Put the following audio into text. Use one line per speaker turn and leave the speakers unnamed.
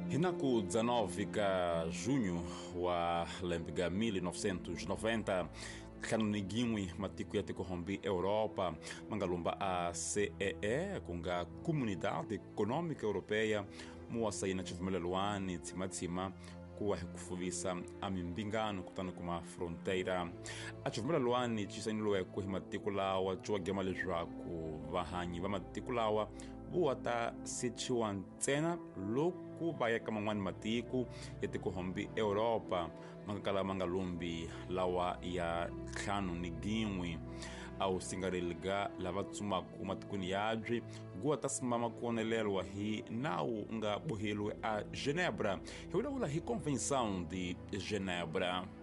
Hinaku 19 junho wa lembiga 1990 kanunigimwi matiku ya tekohombi Europa mangalumba a CEE kunga Comunidade Econômica Europeia muwasaina chivumelelwani timatima kuwa hekufuvisa amimbingano kutana kuma fronteira. Achivumelelwani chisainilwe kuhimatikulawa chuwagemalezwaku vahanyi vamatikulawa vuwata sichiwa ntsena loku vayaka man'wani matiku ya tikohombi Europa mangakala mangalumbi lawa ya ntlhanu ni gin'we au singareliga lava tsumaku matikuni yabye guwa tasimama kuonelelwa hi nawu nga bohelwe a Genebra hiwulawula hi Convenção de Genebra.